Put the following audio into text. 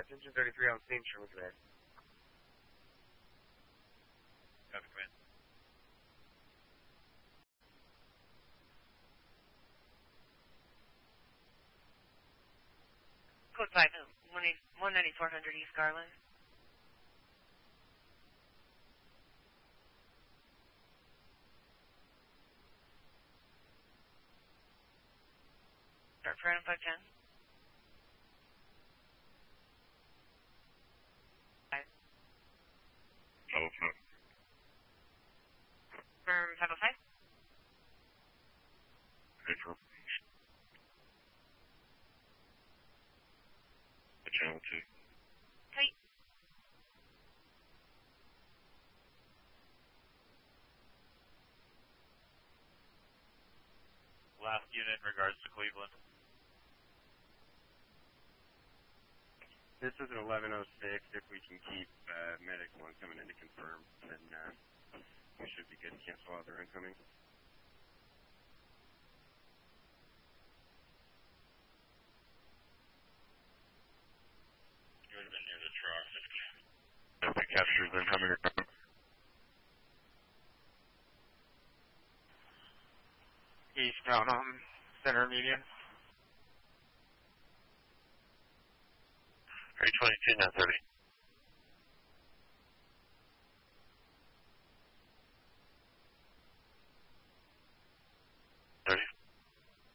attention 33 on scene, Sherman Command. Copy, command. Code 5, 19400 East Garland. Start for item 510. 5. Level 5. Firm 505. April. Channel 2. Tight. Last unit in regards to Cleveland. This is an 1106. If we can keep medic 1 coming in to confirm, then we should be good to cancel other incoming. You would have been near the truck. If they captured them coming in. Eastbound on center median. 322, 930.